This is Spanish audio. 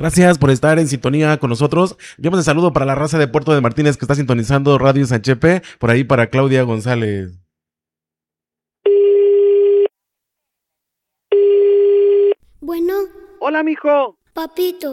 Gracias por estar en sintonía con nosotros. Yo me saludo para la raza de Puerto de Martínez que está sintonizando Radio Sanchepe, por ahí para Claudia González. Bueno. Hola, mijo. Papito,